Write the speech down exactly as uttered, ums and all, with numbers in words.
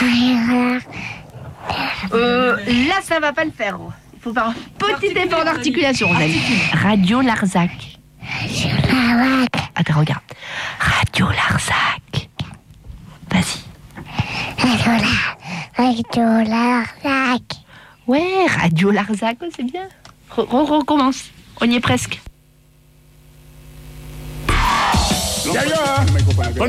Euh, là, ça va pas le faire. Il faut faire un petit effort d'articulation, Rosalie. Radio Larzac. Attends, regarde. Radio Larzac. Vas-y. Radio Larzac. Ouais, Radio Larzac, oh, c'est bien. Re- re- recommence. On y est presque. Ya, ya.